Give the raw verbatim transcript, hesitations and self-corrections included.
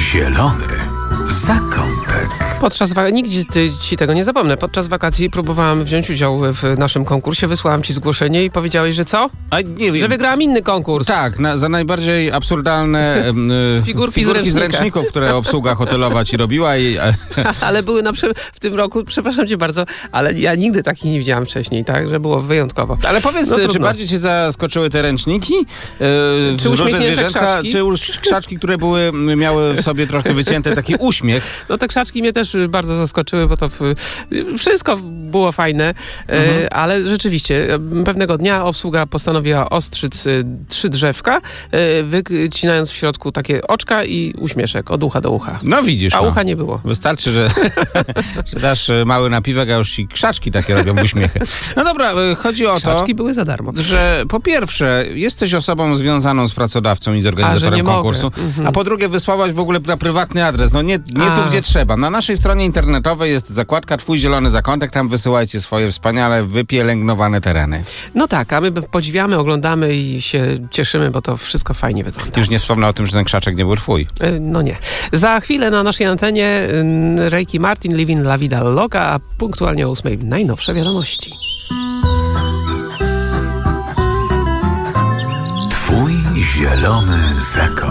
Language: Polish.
Zielony zakątek. Podczas wakacji, nigdy ci tego nie zapomnę, podczas wakacji próbowałam wziąć udział w naszym konkursie, wysłałam ci zgłoszenie i powiedziałeś, że co? A nie wiem. Że wygrałam inny konkurs. Tak, na, za najbardziej absurdalne e, Figurki, figurki z z ręczników, które obsługa hotelowa ci robiła. I, e, ale były na prze... w tym roku, przepraszam cię bardzo, ale ja nigdy takich nie widziałam wcześniej, tak, że było wyjątkowo. ale powiedz, No, czy trudno. bardziej cię zaskoczyły te ręczniki? E, Czy różne uśmiechnięte zwierzęta, krzaczki? czy już krzaczki, które były, miały w sobie troszkę wycięty taki uśmiech? No te krzaczki mnie też bardzo zaskoczyły, bo to w... wszystko było fajne, Mhm. e, ale rzeczywiście e, pewnego dnia obsługa postanowiła ostrzyc e, trzy drzewka, e, wycinając w środku takie oczka i uśmieszek od ucha do ucha. No widzisz, A no. ucha nie było. Wystarczy, że, że dasz mały napiwek, a już ci krzaczki takie robią uśmiechy. No dobra, e, chodzi o to, Krzaczki były za darmo. że po pierwsze jesteś osobą związaną z pracodawcą i z A, że organizatorem nie konkursu, mogę. Mhm. a po drugie wysłałaś w ogóle na prywatny adres. No nie, nie tu, A. gdzie trzeba. Na naszej stronie internetowej jest zakładka Twój Zielony Zakątek, tam wysyłajcie swoje wspaniale wypielęgnowane tereny. No tak, a my podziwiamy, oglądamy i się cieszymy, bo to wszystko fajnie wygląda. Już nie wspomnę o tym, że ten krzaczek nie był twój. E, No nie. Za chwilę na naszej antenie mm, Ricky Martin, Living La Vida Loca, a punktualnie o ósmej najnowsze wiadomości. Twój zielony zakątek.